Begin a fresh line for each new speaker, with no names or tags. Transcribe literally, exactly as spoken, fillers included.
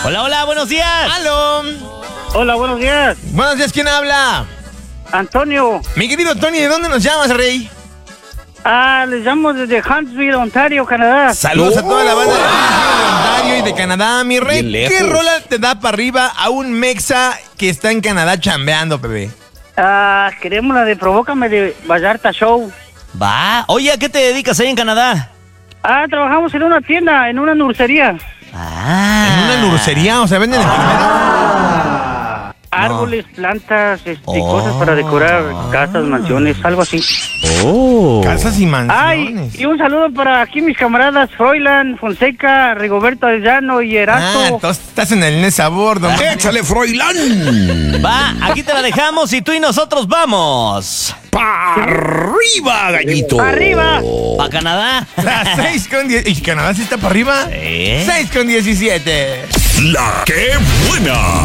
Hola, hola, buenos días.
¡Aló!
Hola, buenos días.
Buenos días, ¿quién habla?
Antonio.
Mi querido Tony, ¿de dónde nos llamas, Rey?
Ah, les llamo desde Huntsville, Ontario, Canadá.
Saludos a toda la banda de Ontario y de Canadá, mi Rey. ¿Qué rola te da para arriba a un mexa que está en Canadá chambeando, bebé?
Ah, queremos la de Provócame de Vallarta Show.
Va. Oye, ¿a qué te dedicas ahí en Canadá?
Ah, trabajamos en una tienda, en una nursería.
Ah.
¿En una nursería? O sea, venden enfermeras.
Árboles, plantas, este,
Oh.
cosas para decorar casas, mansiones, algo así.
Oh.
Casas y
Ay,
mansiones.
y un saludo para aquí mis camaradas Froilán, Fonseca, Rigoberto Arellano y
Ah,
Erasto.
entonces estás en el Nesabor, don.
¡Échale, Froilán!
Va, aquí te la dejamos y tú y nosotros vamos.
¡Pa' arriba, gallito!
¡Arriba!
¿Pa' Canadá?
Las seis con diez. ¿Y Canadá sí está para arriba?
¿Eh?
seis con diecisiete.
¡La que buena!